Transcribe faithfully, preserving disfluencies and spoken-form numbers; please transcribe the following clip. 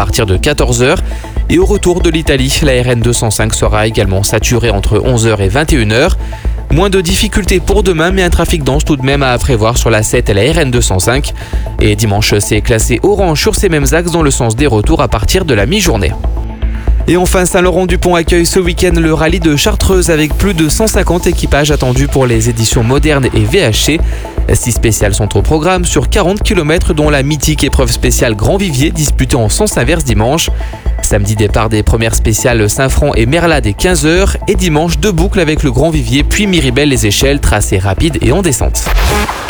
partir de quatorze heures. Et au retour de l'Italie, la R N deux cent cinq sera également saturée entre onze heures et vingt et une heures. Moins de difficultés pour demain, mais un trafic dense tout de même à prévoir sur la sept et la R N deux cent cinq. Et dimanche, c'est classé orange sur ces mêmes axes dans le sens des retours à partir de la mi-journée. Et enfin, Saint-Laurent-du-Pont accueille ce week-end le rallye de Chartreuse avec plus de cent cinquante équipages attendus pour les éditions modernes et V H C. Six spéciales sont au programme sur quarante kilomètres, dont la mythique épreuve spéciale Grand Vivier disputée en sens inverse dimanche. Samedi, départ des premières spéciales Saint-Front et Merla dès quinze heures. Et dimanche, deux boucles avec le Grand Vivier puis Miribel les Échelles, tracé rapide et en descente.